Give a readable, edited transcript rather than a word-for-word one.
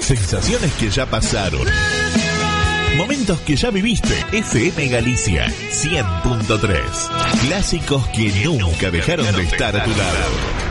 Sensaciones que ya pasaron. Momentos que ya viviste. FM Galicia 100.3. Clásicos que nunca dejaron de estar a tu lado.